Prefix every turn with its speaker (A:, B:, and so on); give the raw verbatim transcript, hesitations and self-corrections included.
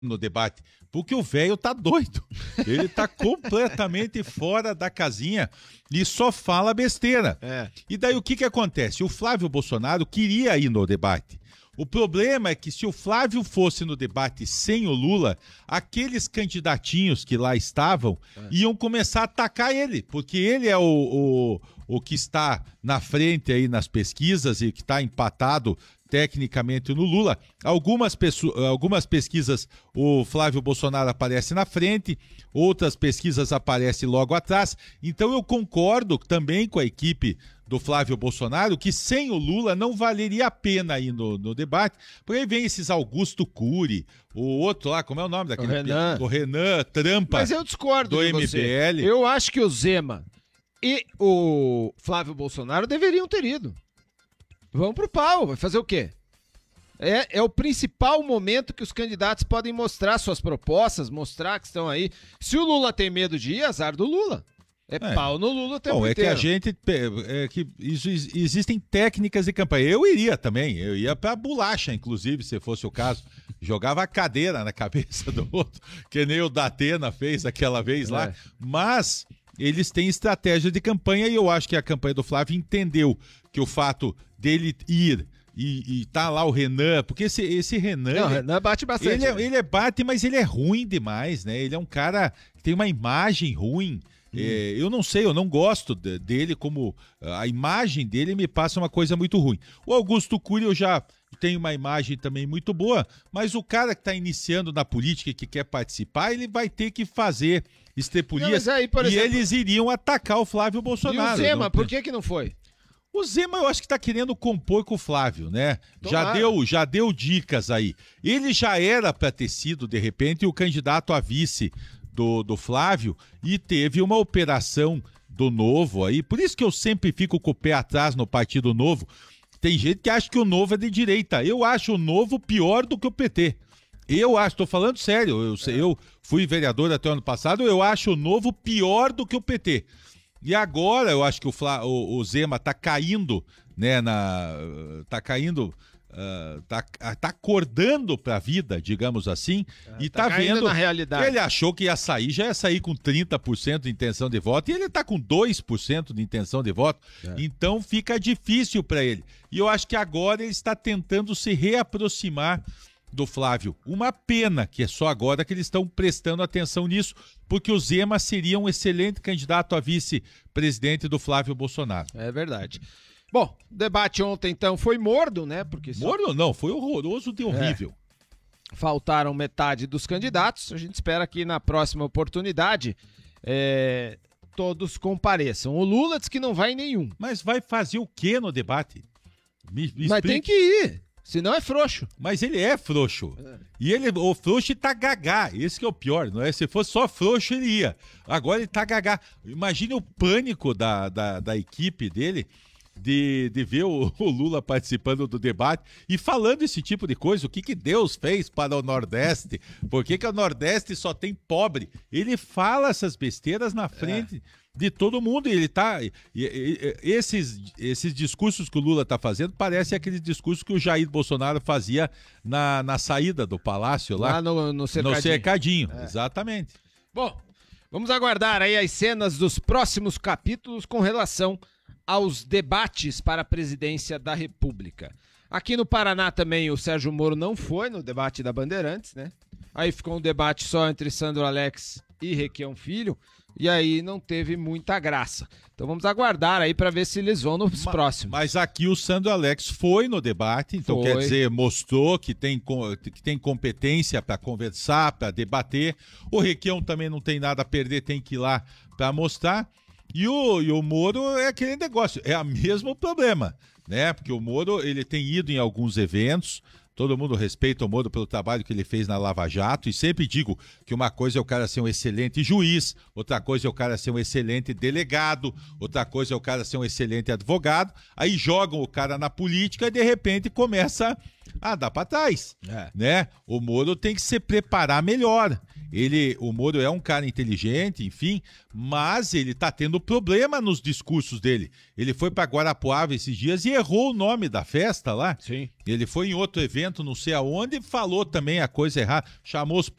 A: no debate, porque o velho tá doido, ele tá completamente fora da casinha e só fala besteira. É. E daí o que que acontece? O Flávio Bolsonaro queria ir no debate. O problema é que se o Flávio fosse no debate sem o Lula, aqueles candidatinhos que lá estavam é. iam começar a atacar ele, porque ele é o, o, o que está na frente aí nas pesquisas e que está empatado tecnicamente no Lula. Algumas, algumas pesquisas o Flávio Bolsonaro aparece na frente, outras pesquisas aparecem logo atrás. Então eu concordo também com a equipe do Flávio Bolsonaro que sem o Lula não valeria a pena ir no, no debate, porque aí vem esses Augusto Cury, o outro lá, como é o nome daquele?
B: O Renan.
A: O Renan Trampa.
B: Mas eu discordo
A: do M B L.
B: Eu acho que o Zema e o Flávio Bolsonaro deveriam ter ido. Vamos pro pau, vai fazer o quê? É, é o principal momento que os candidatos podem mostrar suas propostas, mostrar que estão aí. Se o Lula tem medo de ir, azar do Lula. É, é. pau no Lula o tempo
A: Bom, é
B: inteiro.
A: que a gente... É que isso, existem técnicas de campanha. Eu iria também. Eu ia pra bolacha, inclusive, se fosse o caso. Jogava a cadeira na cabeça do outro, que nem o Datena fez aquela vez lá. É. Mas eles têm estratégia de campanha e eu acho que a campanha do Flávio entendeu que o fato dele ir... E, e tá lá o Renan, porque esse, esse Renan...
B: Não, o Renan bate bastante.
A: Ele é,
B: né?
A: ele é bate, mas ele é ruim demais, né? Ele é um cara que tem uma imagem ruim. Hum. É, eu não sei, eu não gosto de, dele como... A imagem dele me passa uma coisa muito ruim. O Augusto Cury eu já tenho uma imagem também muito boa, mas o cara que tá iniciando na política e que quer participar, ele vai ter que fazer estrepulias
B: não, aí, por
A: e
B: exemplo,
A: eles iriam atacar o Flávio Bolsonaro.
B: E o Zema,
A: não...
B: por que que não foi?
A: O Zema eu acho que tá querendo compor com o Flávio, né?
B: Tomara.
A: Já deu, já deu dicas aí. Ele já era para ter sido, de repente, o candidato a vice do, do Flávio e teve uma operação do Novo aí. Por isso que eu sempre fico com o pé atrás no Partido Novo. Tem gente que acha que o Novo é de direita. Eu acho o Novo pior do que o P T. Eu acho, tô falando sério, eu, é. eu fui vereador até o ano passado, eu acho o Novo pior do que o P T. E agora eu acho que o, Fla, o, o Zema tá caindo, né, na, tá caindo, uh, tá, tá acordando pra vida, digamos assim, é, e tá, tá vendo,
B: na realidade.
A: Ele achou que ia sair, já ia sair com trinta por cento de intenção de voto, e ele tá com dois por cento de intenção de voto, é. Então fica difícil pra ele. E eu acho que agora ele está tentando se reaproximar do Flávio. Uma pena que é só agora que eles estão prestando atenção nisso, porque o Zema seria um excelente candidato a vice-presidente do Flávio Bolsonaro.
B: É verdade. Bom, o debate ontem então foi morno, né? Porque só...
A: Morno não, foi horroroso de horrível.
B: É. Faltaram metade dos candidatos, a gente espera que na próxima oportunidade é, todos compareçam. O Lula diz que não vai em nenhum.
A: Mas vai fazer o quê no debate? Me, me
B: Mas tem que ir. Senão é frouxo.
A: Mas ele é frouxo. É. E ele, o frouxo tá gagá. Esse que é o pior, não é? Se fosse só frouxo, ele ia. Agora ele tá gagá. Imagine o pânico da, da, da equipe dele de, de ver o, o Lula participando do debate e falando esse tipo de coisa. O que, que Deus fez para o Nordeste? Por que, que o Nordeste só tem pobre? Ele fala essas besteiras na frente... É. De todo mundo, e ele tá. E, e, e, esses, esses discursos que o Lula tá fazendo parecem aqueles discursos que o Jair Bolsonaro fazia na, na saída do palácio lá.
B: Lá no, no cercadinho.
A: No cercadinho, é. Exatamente.
B: Bom, vamos aguardar aí as cenas dos próximos capítulos com relação aos debates para a presidência da República. Aqui no Paraná também o Sérgio Moro não foi no debate da Bandeirantes, né? Aí ficou um debate só entre Sandro Alex e Requião Filho. E aí não teve muita graça. Então vamos aguardar aí para ver se eles vão nos mas, próximos.
A: Mas aqui o Sandro Alex foi no debate, então foi. Quer dizer, mostrou que tem, que tem competência para conversar, para debater. O Requião também não tem nada a perder, tem que ir lá para mostrar. E o, e o Moro é aquele negócio, é o mesmo problema, né? Porque o Moro ele tem ido em alguns eventos. Todo mundo respeita o Moro pelo trabalho que ele fez na Lava Jato e sempre digo que uma coisa é o cara ser um excelente juiz, outra coisa é o cara ser um excelente delegado, outra coisa é o cara ser um excelente advogado, aí jogam o cara na política e de repente começa a dar para trás, é. né? O Moro tem que se preparar melhor. Ele, o Moro é um cara inteligente, enfim, mas ele tá tendo problema nos discursos dele. Ele foi para Guarapuava esses dias e errou o nome da festa lá.
B: Sim.
A: Ele foi em outro evento, não sei aonde, e falou também a coisa errada. Chamou os